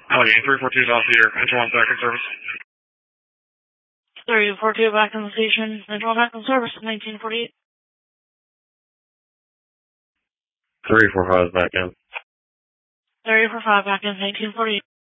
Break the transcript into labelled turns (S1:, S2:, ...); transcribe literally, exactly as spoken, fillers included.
S1: Allegheny, three four two is off here. Enter one back in service.
S2: three four two back in the station. Enter one back in service, nineteen forty-eight.
S1: three four five is back in.
S2: three four five back in, nineteen forty-eight.